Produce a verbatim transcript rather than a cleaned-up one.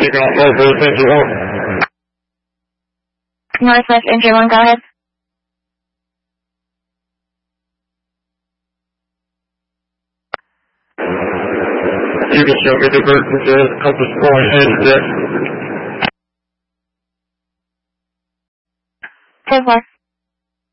you got Northwest Engine one. Northwest Engine one, go ahead. You can show me the vertical jet, compass point, headed jet. ten four.